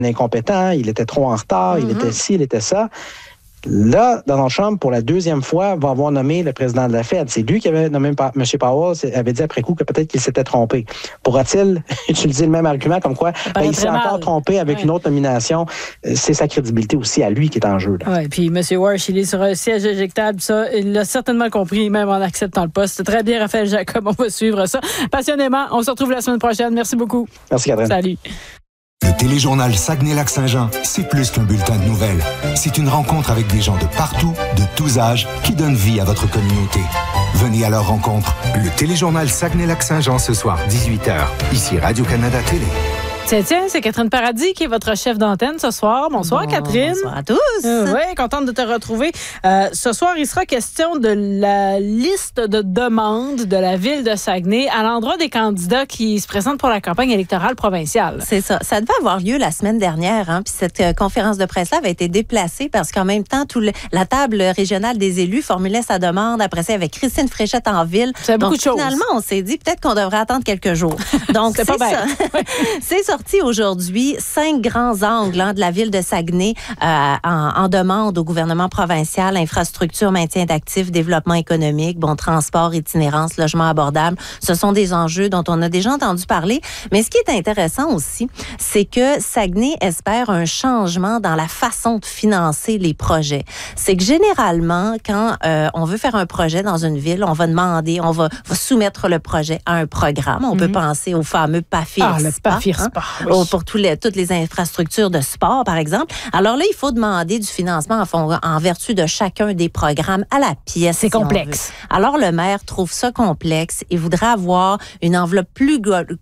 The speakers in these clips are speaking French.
incompétent, il était trop en retard, il était ci, il était ça. Là, Donald Trump, pour la deuxième fois, va avoir nommé le président de la Fed. C'est lui qui avait nommé M. Powell, avait dit après coup que peut-être qu'il s'était trompé. Pourra-t-il utiliser le même argument comme quoi il s'est encore trompé avec une autre nomination? C'est sa crédibilité aussi à lui qui est en jeu. Oui, puis M. Walsh, il est sur un siège éjectable, ça, il l'a certainement compris, même en acceptant le poste. Très bien, Raphaël Jacob, on va suivre ça passionnément. On se retrouve la semaine prochaine. Merci beaucoup. Merci, Catherine. Salut. Le téléjournal Saguenay-Lac-Saint-Jean, c'est plus qu'un bulletin de nouvelles. C'est une rencontre avec des gens de partout, de tous âges, qui donnent vie à votre communauté. Venez à leur rencontre. Le téléjournal Saguenay-Lac-Saint-Jean ce soir, 18h. Ici Radio-Canada Télé. Tiens, c'est Catherine Paradis qui est votre chef d'antenne ce soir. Bonsoir, Catherine. Bonsoir à tous. Oui, contente de te retrouver. Ce soir, il sera question de la liste de demandes de la ville de Saguenay à l'endroit des candidats qui se présentent pour la campagne électorale provinciale. C'est ça. Ça devait avoir lieu la semaine dernière. Puis cette conférence de presse-là avait été déplacée parce qu'en même temps, la table régionale des élus formulait sa demande. Après ça, il y avait Christine Fréchette en ville. C'est beaucoup de choses. Finalement, on s'est dit peut-être qu'on devrait attendre quelques jours. Donc, c'est pas ça. C'est sorti aujourd'hui 5 grands angles de la ville de Saguenay en demande au gouvernement provincial, infrastructure, maintien d'actifs, développement économique, transport, itinérance, logement abordable. Ce sont des enjeux dont on a déjà entendu parler. Mais ce qui est intéressant aussi, c'est que Saguenay espère un changement dans la façon de financer les projets. C'est que généralement, quand on veut faire un projet dans une ville, on va demander, on va soumettre le projet à un programme. On peut penser au fameux PAFIR. Le PAFIR-SPA. Oui. Pour toutes les infrastructures de sport, par exemple. Alors là, il faut demander du financement en vertu de chacun des programmes à la pièce. C'est complexe. Alors le maire trouve ça complexe et voudrait avoir une enveloppe plus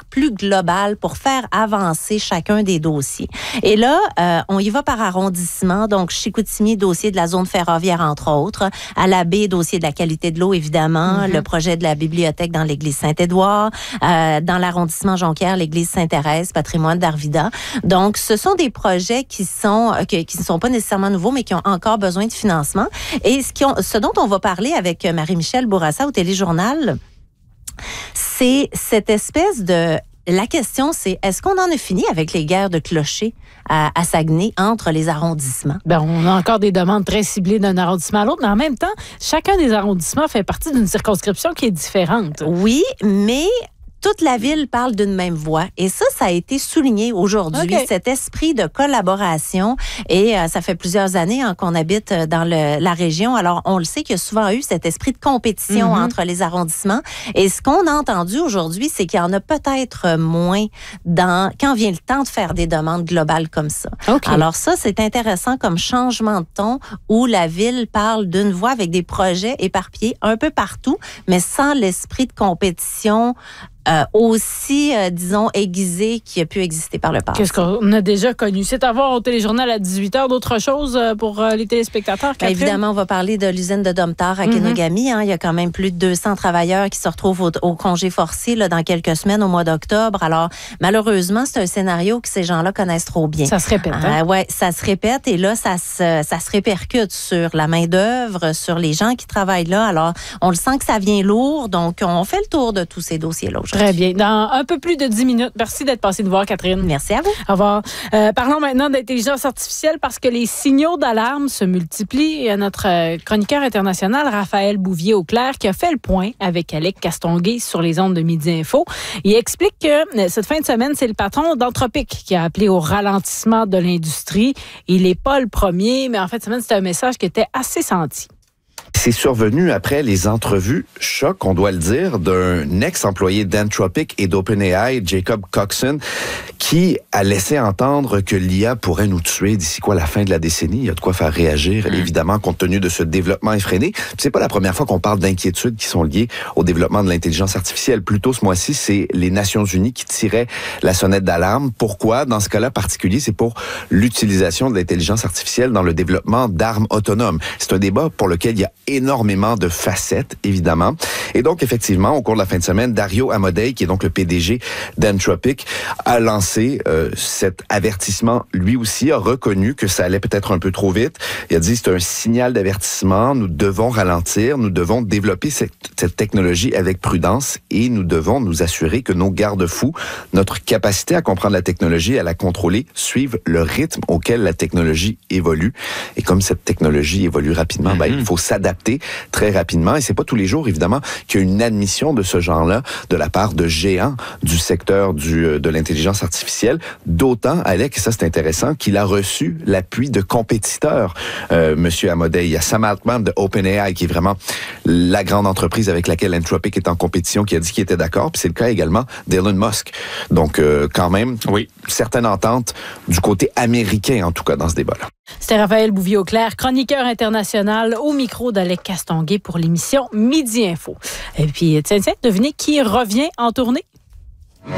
globale pour faire avancer chacun des dossiers. Et là, on y va par arrondissement. Donc, Chicoutimi, dossier de la zone ferroviaire, entre autres. À la baie, dossier de la qualité de l'eau, évidemment. Le projet de la bibliothèque dans l'église Saint-Édouard. Dans l'arrondissement Jonquière, l'église Sainte-Thérèse, patrimoine d'Arvida. Donc, ce sont des projets qui ne sont pas nécessairement nouveaux, mais qui ont encore besoin de financement. Et ce dont on va parler avec Marie-Michel Bourassa au Téléjournal, c'est cette espèce de... La question, c'est, est-ce qu'on en a fini avec les guerres de clochers à Saguenay entre les arrondissements? On a encore des demandes très ciblées d'un arrondissement à l'autre, mais en même temps, chacun des arrondissements fait partie d'une circonscription qui est différente. Oui, mais... Toute la ville parle d'une même voix. Et ça a été souligné aujourd'hui, cet esprit de collaboration. Et ça fait plusieurs années qu'on habite dans la région. Alors, on le sait qu'il y a souvent eu cet esprit de compétition entre les arrondissements. Et ce qu'on a entendu aujourd'hui, c'est qu'il y en a peut-être moins quand vient le temps de faire des demandes globales comme ça. Alors ça, c'est intéressant comme changement de ton où la ville parle d'une voix avec des projets éparpillés un peu partout, mais sans l'esprit de compétition aussi, disons, aiguisé qui a pu exister par le passé. Qu'est-ce qu'on a déjà connu? C'est à voir au téléjournal à 18h. D'autres choses pour les téléspectateurs, Catherine? Évidemment, on va parler de l'usine de Domtar à Kenogami. Il y a quand même plus de 200 travailleurs qui se retrouvent au congé forcé dans quelques semaines, au mois d'octobre. Alors, malheureusement, c'est un scénario que ces gens-là connaissent trop bien. Ça se répète, Oui, ça se répète. Et là, ça se répercute sur la main-d'œuvre, sur les gens qui travaillent là. Alors, on le sent que ça vient lourd. Donc, on fait le tour de tous ces dossiers-là aujourd'hui. Très bien. Dans un peu plus de 10 minutes. Merci d'être passé nous voir, Catherine. Merci à vous. Au revoir. Parlons maintenant d'intelligence artificielle parce que les signaux d'alarme se multiplient. Et notre chroniqueur international, Raphaël Bouvier-Auclair, qui a fait le point avec Alec Castonguay sur les ondes de Midi Info, il explique que cette fin de semaine, c'est le patron d'Anthropic qui a appelé au ralentissement de l'industrie. Il n'est pas le premier, mais en fait, cette semaine, c'était un message qui était assez senti. C'est survenu après les entrevues choc, on doit le dire, d'un ex-employé d'Anthropic et d'OpenAI, Jacob Coxon, qui a laissé entendre que l'IA pourrait nous tuer d'ici la fin de la décennie. Il y a de quoi faire réagir, évidemment, compte tenu de ce développement effréné. C'est pas la première fois qu'on parle d'inquiétudes qui sont liées au développement de l'intelligence artificielle. Plus tôt ce mois-ci, c'est les Nations Unies qui tiraient la sonnette d'alarme. Pourquoi? Dans ce cas-là particulier, c'est pour l'utilisation de l'intelligence artificielle dans le développement d'armes autonomes. C'est un débat pour lequel il y a énormément de facettes, évidemment. Et donc, effectivement, au cours de la fin de semaine, Dario Amodei, qui est donc le PDG d'Entropic, a lancé cet avertissement. Lui aussi a reconnu que ça allait peut-être un peu trop vite. Il a dit, c'est un signal d'avertissement, nous devons ralentir, nous devons développer cette technologie avec prudence et nous devons nous assurer que nos garde-fous, notre capacité à comprendre la technologie, à la contrôler, suivent le rythme auquel la technologie évolue. Et comme cette technologie évolue rapidement, il faut s'adapter très rapidement. Et c'est pas tous les jours, évidemment, qu'il y a une admission de ce genre-là de la part de géants du secteur de l'intelligence artificielle. D'autant, Alec, et ça c'est intéressant, qu'il a reçu l'appui de compétiteurs, Monsieur Amodei. Il y a Sam Altman de OpenAI, qui est vraiment la grande entreprise avec laquelle Anthropic est en compétition, qui a dit qu'il était d'accord. Puis c'est le cas également d'Elon Musk. Donc, quand même, certaines ententes du côté américain, en tout cas, dans ce débat-là. C'était Raphaël Bouvier-Auclair, chroniqueur international au micro d'Alec Castonguay pour l'émission Midi Info. Et puis, tiens, devinez qui revient en tournée?